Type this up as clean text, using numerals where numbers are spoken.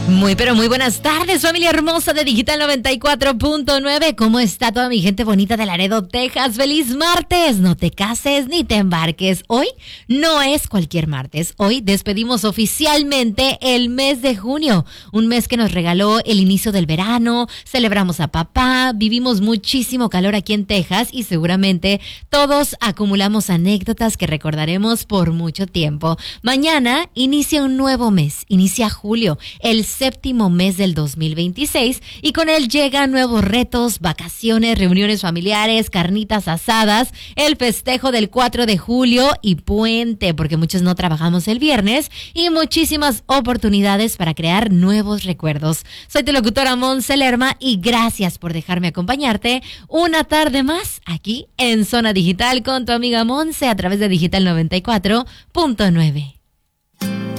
Muy, pero muy buenas tardes, familia hermosa de Digital 94.9. ¿Cómo está toda mi gente bonita de Laredo, Texas? ¡Feliz martes! No te cases ni te embarques. Hoy no es cualquier martes. Hoy despedimos oficialmente el mes de junio. Un mes que nos regaló el inicio del verano. Celebramos a papá. Vivimos muchísimo calor aquí en Texas y seguramente todos acumulamos anécdotas que recordaremos por mucho tiempo. Mañana inicia un nuevo mes. Inicia julio, el séptimo mes del 2026, y con él llegan nuevos retos, vacaciones, reuniones familiares, carnitas asadas, el festejo del 4 de julio y puente, porque muchos no trabajamos el viernes, y muchísimas oportunidades para crear nuevos recuerdos. Soy tu locutora Monse Lerma y gracias por dejarme acompañarte una tarde más aquí en Zona Digital con tu amiga Monse a través de Digital 94.9.